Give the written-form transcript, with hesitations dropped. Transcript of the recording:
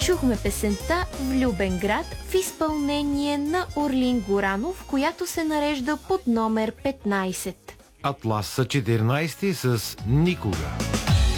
Чухме песента "Влюбен град" в изпълнение на Орлин Горанов, която се нарежда под номер 15. Атлас са 14 с "Никога".